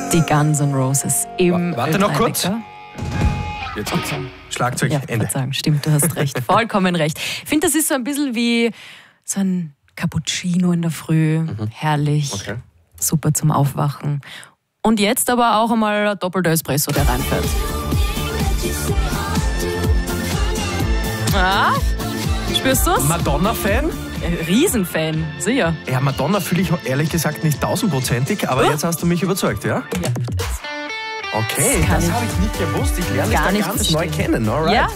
Die Guns N' Roses im Warte noch kurz. Ö3-Wecker. Jetzt geht's. Schlagzeug, Ja, Ende. Verzeihung, stimmt, du hast recht. Vollkommen recht. Ich finde, das ist so ein bisschen wie so ein Cappuccino in der Früh. Herrlich. Okay. Super zum Aufwachen. Und jetzt aber auch einmal ein doppelter Espresso, der reinfährt. Ah, spürst du's? Madonna-Fan? Riesenfan, sicher. Ja, Madonna fühle ich ehrlich gesagt nicht 1000%, aber jetzt hast du mich überzeugt, ja? Ja. Okay, kann das ich habe ich nicht gewusst. Ich lerne dich gar da nicht ganz neu verstehen. kennen. Alright. Ja,